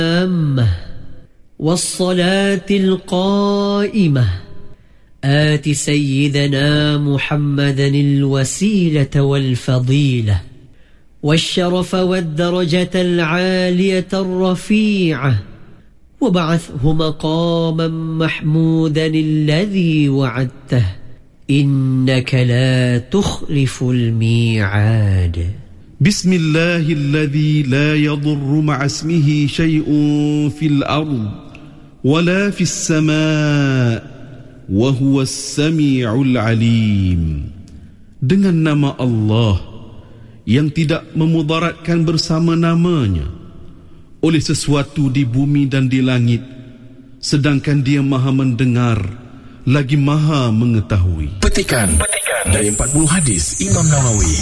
والصلاة القائمة آت سيدنا محمدا الوسيلة والفضيلة والشرف والدرجة العالية الرفيعة وابعثه مقاما محمودا الذي وعدته إنك لا تخلف الميعاد. بسم الله الذي لا يضر مع اسمه شيء في الأرض ولا في السماء وهو السميع العليم. Dengan nama Allah yang tidak memudaratkan bersama namanya oleh sesuatu di bumi dan di langit, sedangkan Dia Maha mendengar lagi Maha mengetahui. Petikan dari 40 hadis Imam Nawawi.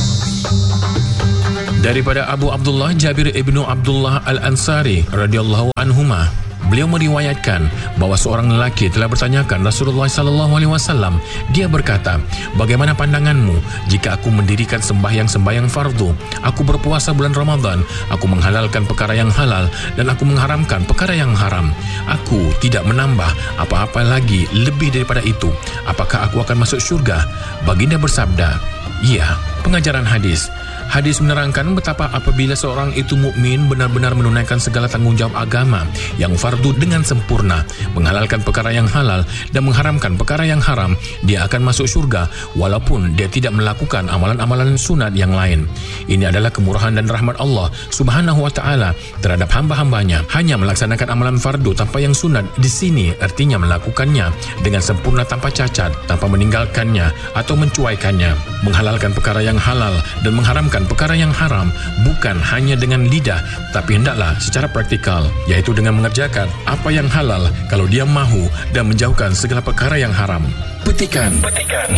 Daripada Abu Abdullah Jabir ibnu Abdullah Al-Ansari radhiyallahu anhuma, beliau meriwayatkan bahawa seorang lelaki telah bertanyakan Rasulullah SAW. Dia berkata, bagaimana pandanganmu jika aku mendirikan sembahyang-sembahyang fardu, aku berpuasa bulan Ramadan, aku menghalalkan perkara yang halal dan aku mengharamkan perkara yang haram, aku tidak menambah apa-apa lagi lebih daripada itu, apakah aku akan masuk syurga? Baginda bersabda, ya. Pengajaran hadis. Hadis menerangkan betapa apabila seorang itu mukmin benar-benar menunaikan segala tanggungjawab agama yang fardu dengan sempurna, menghalalkan perkara yang halal dan mengharamkan perkara yang haram, dia akan masuk syurga walaupun dia tidak melakukan amalan-amalan sunat yang lain. Ini adalah kemurahan dan rahmat Allah Subhanahu wa taala terhadap hamba-hambanya. Hanya melaksanakan amalan fardu tanpa yang sunat di sini artinya melakukannya dengan sempurna tanpa cacat, tanpa meninggalkannya atau mencuaikannya. Menghalalkan perkara yang halal dan mengharamkan perkara yang haram bukan hanya dengan lidah, tapi hendaklah secara praktikal, yaitu dengan mengerjakan apa yang halal kalau dia mahu dan menjauhkan segala perkara yang haram. Petikan